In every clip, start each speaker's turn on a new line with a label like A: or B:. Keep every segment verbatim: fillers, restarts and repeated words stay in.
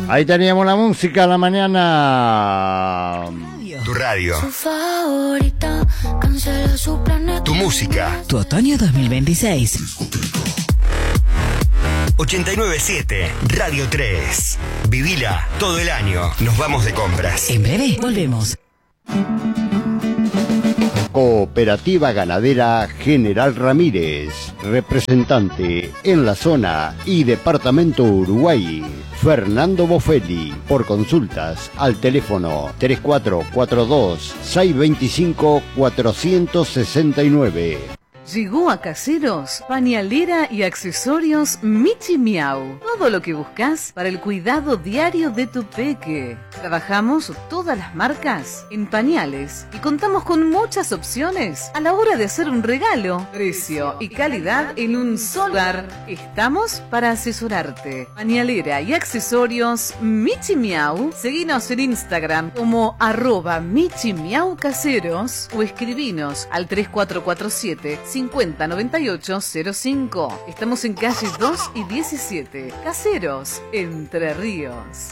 A: Ahí teníamos la música a la mañana.
B: Tu radio.
C: Su favorita, cancela su planeta.
B: Tu música.
D: Tu otoño dos mil veintiséis.
B: ochenta y nueve siete Radio tres. Vivila todo el año. Nos vamos de compras.
D: En breve volvemos.
A: Cooperativa Ganadera General Ramírez, representante en la zona y departamento Uruguay, Fernando Bofelli. Por consultas al teléfono tres cuatro cuatro dos, seis dos cinco, cuatro seis nueve.
E: Llegó a Caseros, pañalera y accesorios Michi Miau. Todo lo que buscas para el cuidado diario de tu peque. Trabajamos todas las marcas en pañales y contamos con muchas opciones a la hora de hacer un regalo. Precio y calidad en un solo lugar. Estamos para asesorarte. Pañalera y accesorios Michi Miau. Seguinos en Instagram como arroba Michi Miau Caseros o escribinos al tres cuatro cuatro siete, cincuenta noventa y ocho cero cinco. Estamos en calle dos y diecisiete. Caseros, Entre Ríos.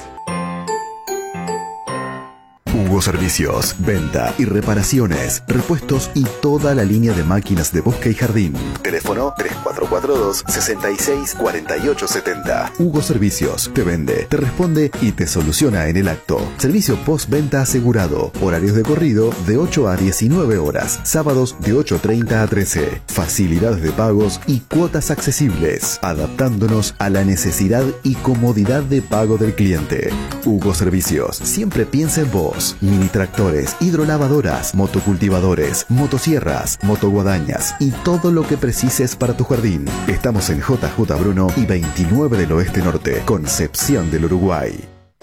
F: Hugo Servicios, venta y reparaciones, repuestos y toda la línea de máquinas de bosque y jardín. Teléfono tres cuatro cuatro dos, seis seis cuatro ocho siete cero. Hugo Servicios te vende, te responde y te soluciona en el acto. Servicio postventa asegurado. Horarios de corrido de ocho a diecinueve horas. Sábados de ocho treinta a trece. Facilidades de pagos y cuotas accesibles, adaptándonos a la necesidad y comodidad de pago del cliente. Hugo Servicios siempre piensa en vos. Mini tractores, hidrolavadoras, motocultivadores, motosierras, motoguadañas y todo lo que precises para tu jardín. Estamos en J J Bruno y veintinueve del Oeste Norte, Concepción del Uruguay.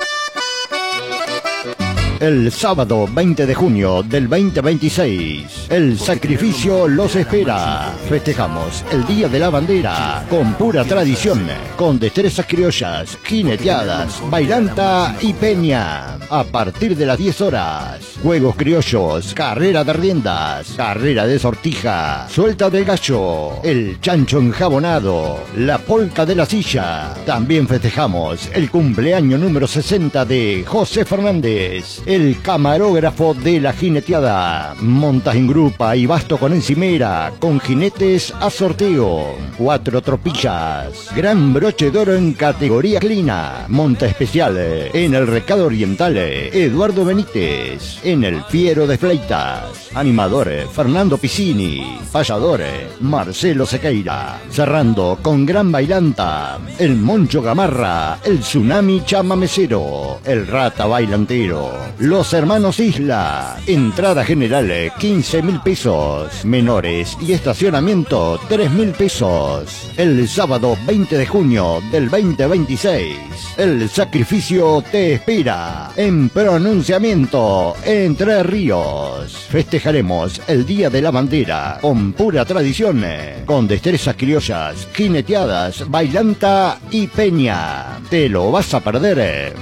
A: El sábado veinte de junio del veinte veintiséis, el sacrificio los espera. Festejamos el Día de la Bandera con pura tradición, con destrezas criollas, jineteadas, bailanta y peña. A partir de las diez horas, juegos criollos, carrera de riendas, carrera de sortija, suelta del gallo, el chancho enjabonado, la polca de la silla. También festejamos el cumpleaños número sesenta de José Fernández, el camarógrafo de la jineteada. Montas en grupa y basto con encimera, con jinetes a sorteo. Cuatro tropillas. Gran broche de oro en categoría clina. Monta especial en el Recado Oriental, Eduardo Benítez. En el Fiero de Fleitas, animador Fernando Piscini. Payador Marcelo Sequeira. Cerrando con gran bailanta, el Moncho Gamarra, el Tsunami Chamamecero, el Rata Bailantero, los Hermanos Isla. Entrada general quince mil pesos, menores y estacionamiento tres mil pesos. El sábado veinte de junio del veinte veintiséis, el sacrificio te espera en Pronunciamiento, Entre Ríos. Festejaremos el Día de la Bandera con pura tradición, con destrezas criollas, jineteadas, bailanta y peña. ¿Te lo vas a perder?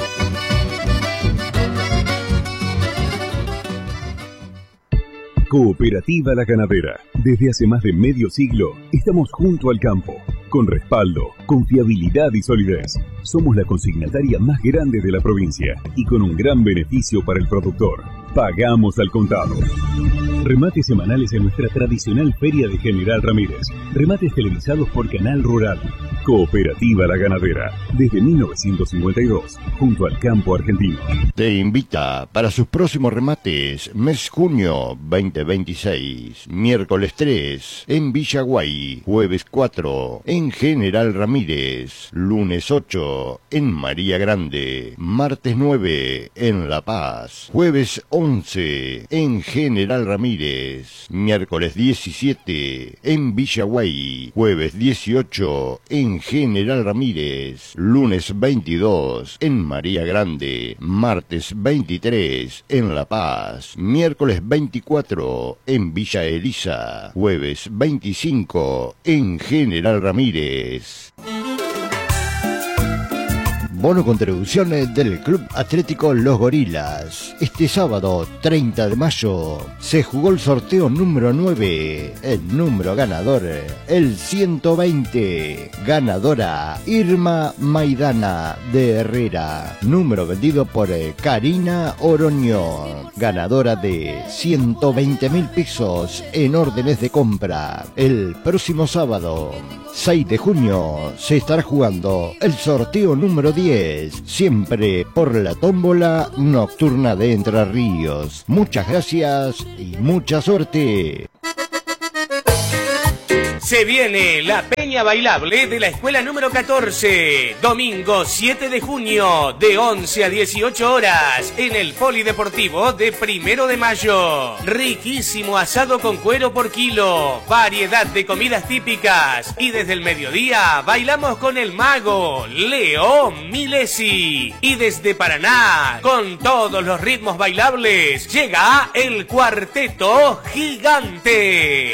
G: Cooperativa La Ganadera. Desde hace más de medio siglo estamos junto al campo, con respaldo, confiabilidad y solidez. Somos la consignataria más grande de la provincia y con un gran beneficio para el productor. Pagamos al contado. Remates semanales en nuestra tradicional Feria de General Ramírez. Remates televisados por Canal Rural. Cooperativa La Ganadera. Desde mil novecientos cincuenta y dos, junto al campo argentino.
A: Te invita para sus próximos remates, mes junio veinte veintiséis, miércoles tres en Villaguay, jueves cuatro en General Ramírez, lunes ocho en María Grande, martes nueve en La Paz, jueves once en General Ramírez, miércoles diecisiete en Villaguay, jueves dieciocho en General Ramírez, lunes veintidós en María Grande, martes veintitrés en La Paz, miércoles veinticuatro en Villa Elisa, jueves veinticinco en General Ramírez. bono contribuciones del Club Atlético Los Gorilas. Este sábado treinta de mayo se jugó el sorteo número nueve. El número ganador, el ciento veinte. Ganadora Irma Maidana de Herrera. Número vendido por Karina Oroño. Ganadora de ciento veinte mil pesos en órdenes de compra. El próximo sábado seis de junio se estará jugando el sorteo número diez, siempre por la tómbola nocturna de Entre Ríos. Muchas gracias y mucha suerte.
H: Se viene la Peña Bailable de la Escuela número catorce, domingo siete de junio, de once a dieciocho horas, en el Polideportivo de Primero de Mayo. Riquísimo asado con cuero por kilo, variedad de comidas típicas, y desde el mediodía bailamos con el mago Leo Milesi. Y desde Paraná, con todos los ritmos bailables, llega el Cuarteto Gigante.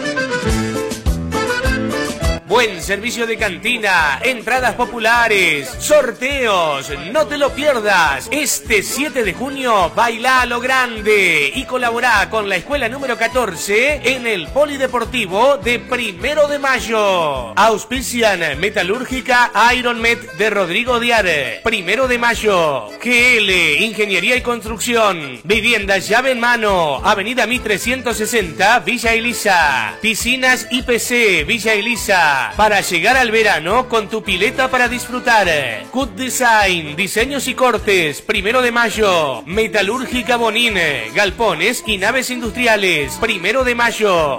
H: Buen servicio de cantina, entradas populares, sorteos, no te lo pierdas. Este siete de junio baila a lo grande y colabora con la escuela número catorce en el Polideportivo de Primero de Mayo. Auspician Metalúrgica Ironmet de Rodrigo Diar, Primero de Mayo, G L Ingeniería y Construcción, Vivienda Llave en Mano, Avenida Mitre ciento sesenta, Villa Elisa, Piscinas I P C, Villa Elisa. Para llegar al verano con tu pileta para disfrutar. Cut Design, diseños y cortes, Primero de Mayo. Metalúrgica Bonín, galpones y naves industriales, Primero de Mayo.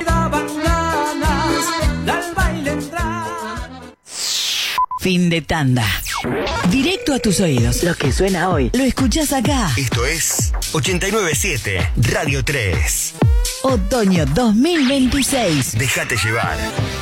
D: Fin de tanda. Directo a tus oídos. Lo que suena hoy, lo escuchás acá.
B: Esto es ochenta y nueve punto siete Radio tres.
D: Otoño dos mil veintiséis.
B: Déjate llevar.